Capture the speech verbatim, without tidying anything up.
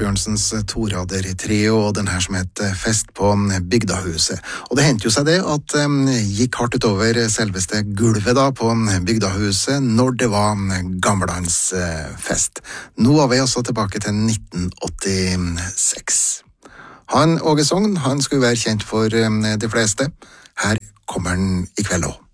Asbjørnsens torader-trio, og den her som heter Fest på Bygdahuset. Og det hendte jo seg det at um, gikk hardt utover selveste gulvet da på Bygdahuset når det var gammeldansfest. Nå var vi altså tilbake til nitten åttiseks. Han, Åge Sogn, han skulle være kjent for um, de fleste. Her kommer han i kveld også.